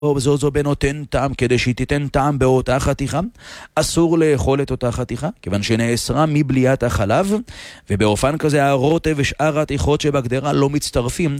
זו בנותן טעם כדי שהיא תיתן טעם באותה חתיכה, אסור לאכול את אותה חתיכה, כיוון שנאסרה מבליית החלב, ובאופן כזה הרוטב ושאר התיכות שבגדרה לא מצטרפים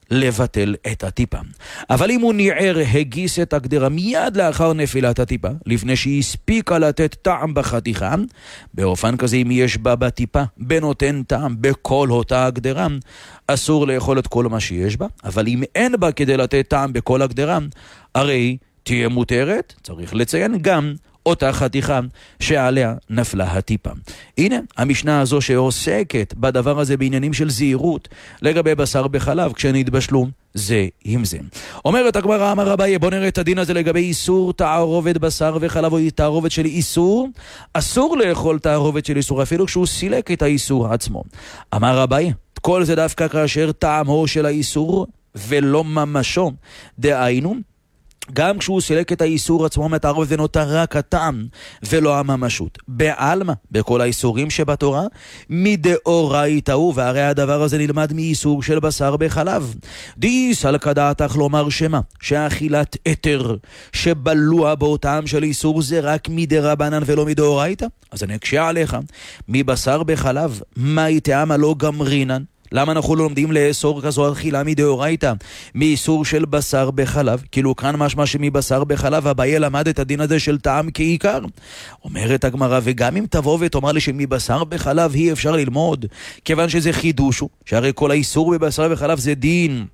לבטל את הטיפה. אבל אם הוא ניער, הגיס את הגדרה מיד לאחר נפילת הטיפה, לפני שהיא הספיקה לתת טעם בחתיכה, באופן כזה אם יש בה בטיפה בנותן טעם בכל אותה הגדרה, אסור לאכול את כל מה שיש בה, אבל אם אין בה כדי לתת טעם בכל הגדרה, הרי תהיה מותרת, צריך לציין גם אותה חתיכה שעליה נפלה הטיפה. הנה, המשנה הזו שעוסקת בדבר הזה בעניינים של זהירות לגבי בשר בחלב כשנתבשלו זה עם זה. אומרת הגמרא, אמר אביי, בוא נראה את הדין הזה לגבי איסור תערובת בשר וחלב או תערובת של איסור. אסור לאכול תערובת של איסור אפילו כשהוא סילק את האיסור עצמו. אמר אביי, כל זה דווקא כאשר טעמו של האיסור ולא ממשו, דהיינו גם כשהוא סילק את האיסור עצמו מתערב ונותר רק הטעם ולא הממשות. בעלמא, בכל האיסורים שבתורה, מדאורייתא הוא, והרי הדבר הזה נלמד מאיסור של בשר בחלב. דיסל כדעתך לומר שמה, שאכילת אתר שבלוע בו טעם של איסור זה רק מדרבנן ולא מדאורייתא? אז אני אקשה עליך, מבשר בחלב, מהי טעמה לא גמרינן? למה אנחנו לא לומדים לאסור כזו אכילה מדאורייתא מאיסור של בשר בחלב? כאילו כאן משמע שמבשר בחלב אביי למד את הדין הזה של טעם כעיקר. אומרת הגמרא, וגם אם תבוא ותאמר לי שמבשר בחלב אי אפשר ללמוד, כיוון שזה חידוש, שהרי כל האיסור בבשר בחלב זה דין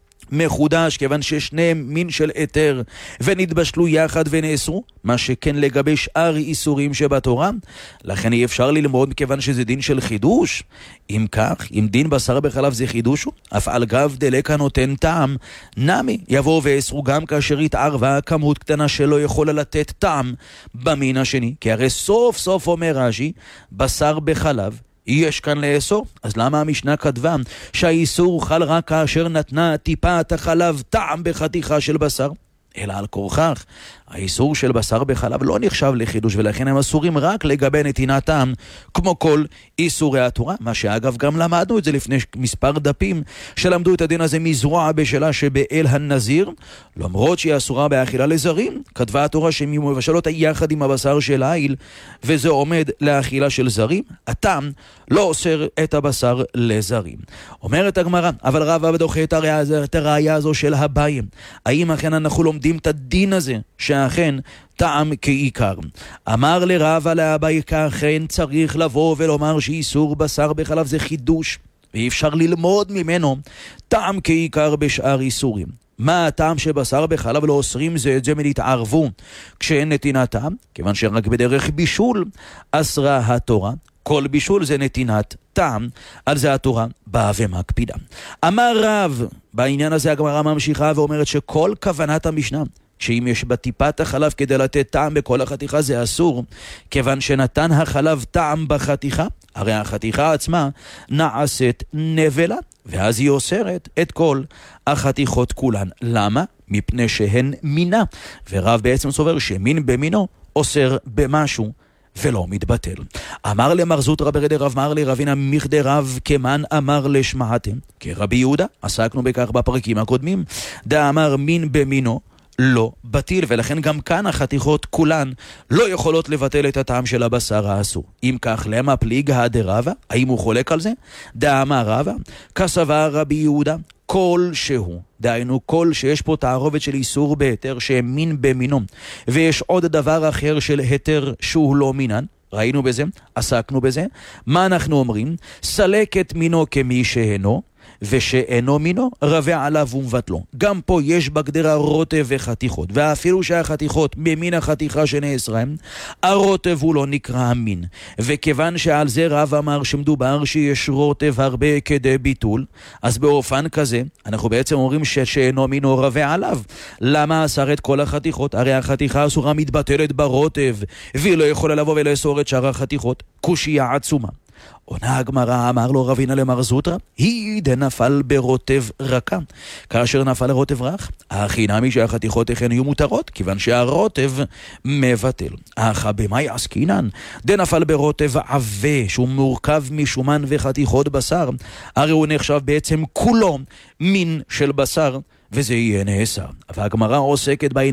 מחודש, כיוון ששניהם מין של אתר ונתבשלו יחד ונאסרו, מה שכן לגבי שאר איסורים שבתורה, לכן אי אפשר ללמוד כיוון שזה דין של חידוש. אם כך, אם דין בשר בחלב זה חידוש, אף על גב דלקה נותן טעם, נמי יבוא ואסרו גם כאשר התערבה כמות קטנה שלא יכולה לתת טעם במין השני, כי הרי סוף סוף אומר רש"י, בשר בחלב יש כאן לאסור. אז למה המשנה כתבה שהאיסור חל רק כאשר נתנה טיפת החלב טעם בחתיכה של בשר? אלא על כורכך, האיסור של בשר בחלב לא נחשב לחידוש, ולכן הם אסורים רק לגבי נתינת טעם, כמו כל איסורי התורה, מה שאגב גם למדנו את זה לפני מספר דפים, שלמדו את הדין הזה מזרוע בשלה שבאל הנזיר, למרות שהיא אסורה באכילה לזרים, כתבה התורה שהיא מבשל אותה יחד עם הבשר של העיל, וזה עומד לאכילה של זרים, הטעם לא אוסר את הבשר לזרים. אומרת הגמרא, אבל רבא דוחה את הראיה הזו של אביי. האם אכן אנחנו לומדים את הדין הזה שאכן טעם כעיקר? אמר לרבא לאביי, כאכן צריך לבוא ולומר שאיסור בשר בחלב זה חידוש, ואי אפשר ללמוד ממנו טעם כעיקר בשאר איסורים. מה הטעם שבשר בחלב לא אוסרים זה את זה מלהתערבו כשאין נתינת טעם? כיוון שרק בדרך בישול אסרה התורה. כל בישול זה נתינת טעם, על זה התורה באה ומקפידה. אמר רב, בעניין הזה הגמרא ממשיכה ואומרת שכל כוונת המשנה, שאם יש בטיפת החלב כדי לתת טעם בכל החתיכה זה אסור, כיוון שנתן החלב טעם בחתיכה, הרי החתיכה עצמה נעשית נבלה, ואז היא אוסרת את כל החתיכות כולן. למה? מפני שהן מינה, ורב בעצם סובר שמין במינו אוסר במשהו ולא מתבטל. אמר למר זוטרא ברדי רב מר לרבינה מכדי רב כמן אמר לשמעתם, כרבי יהודה, עסקנו בכך בפרקים הקודמים, דאמר מין במינו לא בטיל, ולכן גם כאן החתיכות כולן לא יכולות לבטל את הטעם של הבשר האסור. אם כך, למה פליגה דרבא? האם הוא חולק על זה? דאמר רבא, כסבר רבי יהודה, כל שהוא, דהיינו כל שיש פה תערובת של איסור בהיתר שהם מין במינו, ויש עוד דבר אחר של היתר שהוא לא מינן, ראינו בזה, עסקנו בזה, מה אנחנו אומרים? סלק את מינו כמי שהנו, ושאינו מינו רבע עליו ומבטלו. גם פה יש בגדרה רוטב וחתיכות, ואפילו שהחתיכות במין החתיכה שנאסרה, הרוטב הוא לא נקרא המין, וכיוון שעל זה רב אמר שמדובר שיש רוטב הרבה כדי ביטול, אז באופן כזה אנחנו בעצם אומרים שאינו מינו רבע עליו. למה אסר את כל החתיכות? הרי החתיכה אסורה מתבטלת ברוטב, והיא לא יכולה לבוא ולאסור את שאר החתיכות. קושיה עצומה. עונה הגמרא, אמר לו רבינה למר זוטרא, היא דנפל ברוטב רכה. כאשר נפל לרוטב רך, החינמי שהחתיכות אכן יהיו מותרות, כיוון שהרוטב מבטל. אך במאי עסקינן, דנפל ברוטב עבה, שהוא מורכב משומן וחתיכות בשר, הרי הוא נחשב בעצם כולו מין של בשר, וזה יהיה נאסר. והגמרא עוסקת בעניין